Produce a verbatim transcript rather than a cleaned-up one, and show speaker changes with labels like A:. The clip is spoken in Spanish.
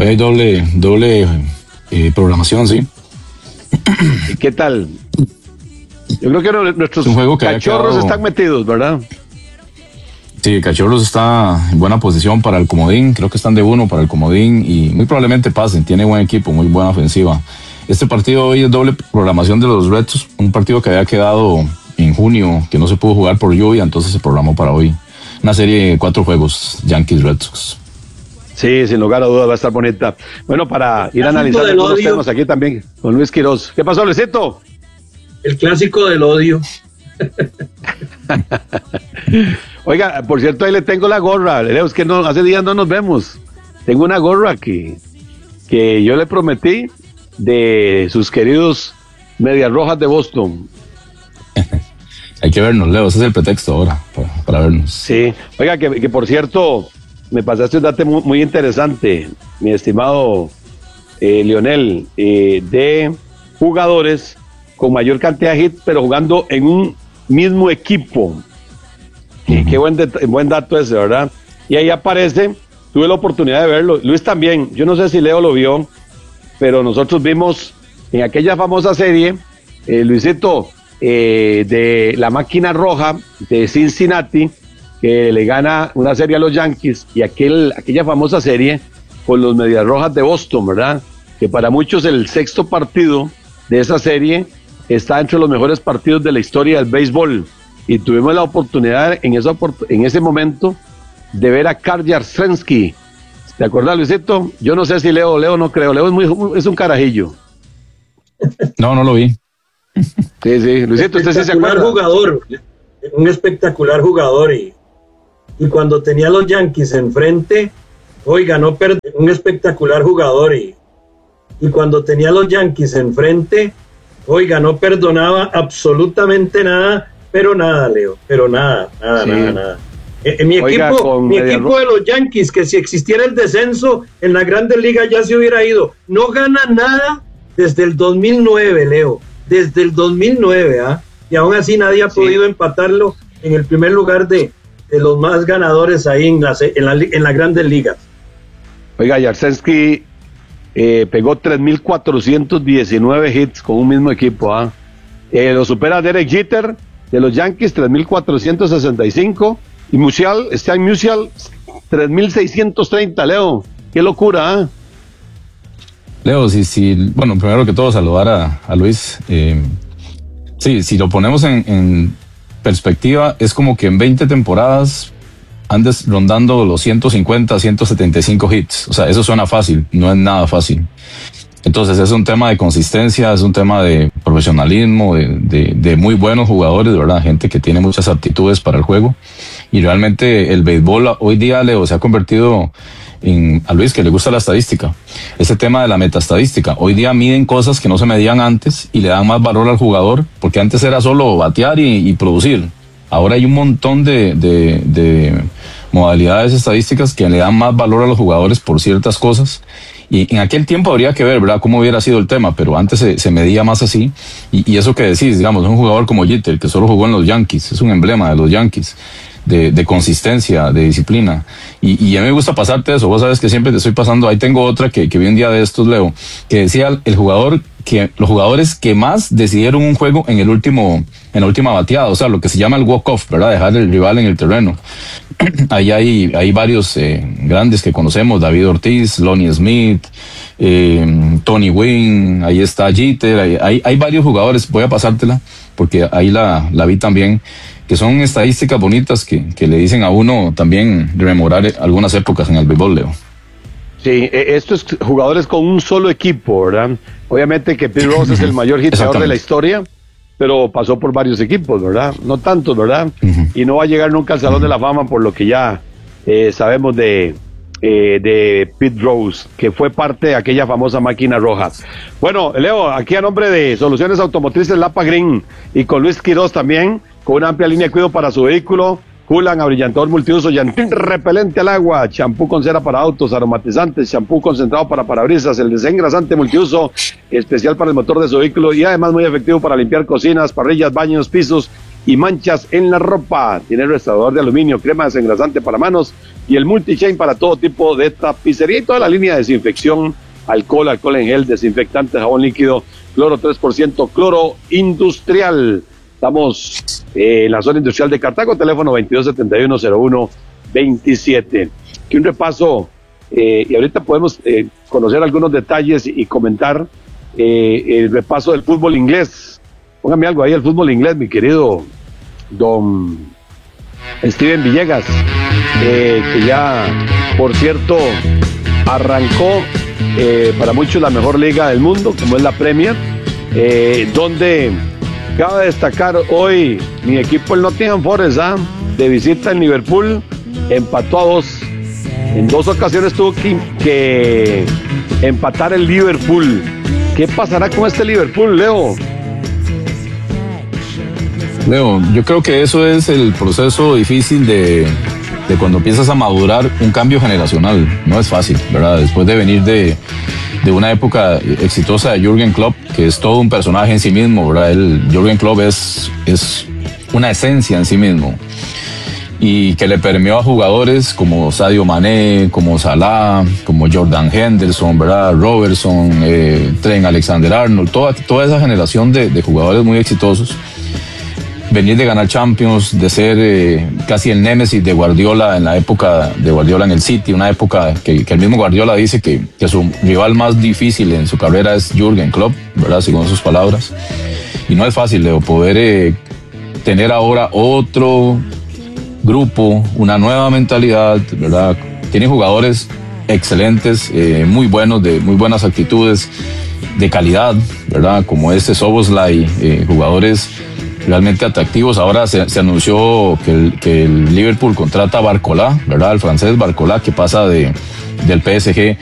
A: Hoy hay doble, doble eh, programación, sí.
B: ¿Y qué tal? Yo creo que no, nuestros que cachorros quedado... están metidos, ¿verdad?
A: Sí, Cachorros está en buena posición para el comodín, creo que están de uno para el comodín y muy probablemente pasen, tiene buen equipo, muy buena ofensiva. Este partido hoy es doble programación de los Red Sox, un partido que había quedado en junio, que no se pudo jugar por lluvia, entonces se programó para hoy. Una serie de cuatro juegos, Yankees Red Sox.
B: Sí, sin lugar a dudas va a estar bonita. Bueno, para ir analizando los temas aquí también con Luis Quiroz. ¿Qué pasó, Luisito?
C: El clásico del odio.
B: Oiga, por cierto, ahí le tengo la gorra. Leo, es que no, hace días no nos vemos. Tengo una gorra que, que yo le prometí de sus queridos Medias Rojas de Boston.
A: Hay que vernos, Leo, ese es el pretexto ahora para, para vernos.
B: Sí, oiga, que, que por cierto, me pasaste un dato muy, muy interesante, mi estimado eh, Lionel, eh, de jugadores con mayor cantidad de hits, pero jugando en un mismo equipo. Uh-huh. Qué buen, buen dato ese, ¿verdad? Y ahí aparece, tuve la oportunidad de verlo, Luis también, yo no sé si Leo lo vio, pero nosotros vimos en aquella famosa serie, eh, Luisito, eh, de la máquina roja de Cincinnati, que le gana una serie a los Yankees, y aquel, aquella famosa serie con los Medias Rojas de Boston, ¿verdad? Que para muchos el sexto partido de esa serie está entre los mejores partidos de la historia del béisbol. Y tuvimos la oportunidad en, esa, en ese momento de ver a Carl Yastrzemski. ¿Te acuerdas, Luisito? Yo no sé si Leo, Leo no creo. Leo es, muy, es un carajillo.
A: No, no lo vi.
B: Sí, sí, Luisito, ¿usted sí se acuerda?
C: Jugador, un espectacular jugador. Y, y cuando tenía a los Yankees enfrente, oiga, no perdió. Un espectacular jugador. Y, y cuando tenía a los Yankees enfrente, oiga, no perdonaba absolutamente nada. Pero nada, Leo, pero nada, nada, sí. nada, nada. Eh, mi Oiga, equipo, mi equipo de los Yankees, que si existiera el descenso en la Grandes Ligas ya se hubiera ido. No gana nada desde el dos mil nueve, Leo, desde el dos mil nueve, ¿ah? Y aún así nadie ha sí. podido empatarlo en el primer lugar de, de los más ganadores ahí en las en la, en las Grandes Ligas.
B: Oiga, Yastrzemski eh, pegó tres mil cuatrocientos diecinueve hits con un mismo equipo, ¿ah? Eh, lo supera Derek Jeter de los Yankees, tres mil cuatrocientos sesenta y cinco, y Musial, Stan Musial, tres mil seiscientos treinta, Leo, qué locura, ¿eh?
A: Leo, si, si, bueno, primero que todo saludar a, a Luis, eh, sí, si lo ponemos en, en perspectiva, es como que en veinte temporadas andes rondando los ciento cincuenta, ciento setenta y cinco hits, o sea, eso suena fácil, no es nada fácil. Entonces es un tema de consistencia, es un tema de profesionalismo, de, de, de muy buenos jugadores, ¿verdad? Gente que tiene muchas aptitudes para el juego. Y realmente el béisbol hoy día, Leo, se ha convertido en, a Luis, que le gusta la estadística, ese tema de la metaestadística. Hoy día miden cosas que no se medían antes y le dan más valor al jugador, porque antes era solo batear y, y producir. Ahora hay un montón de, de, de modalidades estadísticas que le dan más valor a los jugadores por ciertas cosas. Y en aquel tiempo habría que ver, ¿verdad?, cómo hubiera sido el tema, pero antes se, se medía más así. Y, y eso que decís, digamos, un jugador como Jeter, que solo jugó en los Yankees, es un emblema de los Yankees, de, de consistencia, de disciplina. Y, y a mí me gusta pasarte eso, vos sabes que siempre te estoy pasando. Ahí tengo otra que, que vi un día de estos, Leo, que decía el jugador, que los jugadores que más decidieron un juego en el último, en la última bateada, o sea, lo que se llama el walk-off, ¿verdad?, dejar el rival en el terreno. Ahí hay, hay varios eh, grandes que conocemos, David Ortiz, Lonnie Smith, eh, Tony Gwynn, ahí está Jeter, hay, hay, hay varios jugadores, voy a pasártela, porque ahí la, la vi también, que son estadísticas bonitas que, que le dicen a uno también rememorar algunas épocas en el béisbol, Leo.
B: Sí, estos jugadores con un solo equipo, ¿verdad? Obviamente que Pete Rose es el mayor hitador de la historia, pero pasó por varios equipos, ¿verdad? No tantos, ¿verdad? Uh-huh. Y no va a llegar nunca al Salón uh-huh. de la Fama, por lo que ya eh, sabemos de, eh, de Pete Rose, que fue parte de aquella famosa máquina roja. Bueno, Leo, aquí a nombre de Soluciones Automotrices Lapa Green y con Luis Quiroz también, con una amplia línea de cuidado para su vehículo, Culan, abrillantador multiuso, llantín repelente al agua, champú con cera para autos, aromatizantes, champú concentrado para parabrisas, el desengrasante multiuso, especial para el motor de su vehículo y además muy efectivo para limpiar cocinas, parrillas, baños, pisos y manchas en la ropa. Tiene restaurador de aluminio, crema desengrasante para manos y el multi-chain para todo tipo de tapicería y toda la línea de desinfección, alcohol, alcohol en gel, desinfectante, jabón líquido, cloro tres por ciento, cloro industrial. Estamos eh, en la zona industrial de Cartago, teléfono veintidós setenta y uno cero uno veintisiete. Aquí un repaso, eh, y ahorita podemos eh, conocer algunos detalles y, y comentar eh, el repaso del fútbol inglés. Póngame algo ahí, el fútbol inglés, mi querido don Steven Villegas, eh, que ya, por cierto, arrancó eh, para muchos la mejor liga del mundo, como es la Premier, eh, donde cabe destacar hoy mi equipo, el Nottingham Forest, ¿ah? de visita en Liverpool, empató a dos. En dos ocasiones tuvo que, que empatar el Liverpool. ¿Qué pasará con este Liverpool, Leo?
A: Leo, yo creo que eso es el proceso difícil de, de cuando empiezas a madurar un cambio generacional. No es fácil, ¿verdad? Después de venir de, de una época exitosa de Jürgen Klopp, que es todo un personaje en sí mismo, ¿verdad? El Jürgen Klopp es, es una esencia en sí mismo, y que le permeó a jugadores como Sadio Mané, como Salah, como Jordan Henderson, ¿verdad? Robertson, eh, Trent Alexander-Arnold, toda, toda esa generación de, de jugadores muy exitosos. Venir de ganar Champions, de ser eh, casi el némesis de Guardiola en la época de Guardiola en el City, una época que, que el mismo Guardiola dice que, que su rival más difícil en su carrera es Jürgen Klopp, ¿verdad? Según sus palabras. Y no es fácil, Leo, poder eh, tener ahora otro grupo, una nueva mentalidad, ¿verdad? Tiene jugadores excelentes, eh, muy buenos, de muy buenas actitudes, de calidad, ¿verdad? Como este Szoboszlai, eh, jugadores realmente atractivos. Ahora se, se anunció que el, que el Liverpool contrata a Barcola, ¿verdad? El francés Barcola, que pasa de, del P S G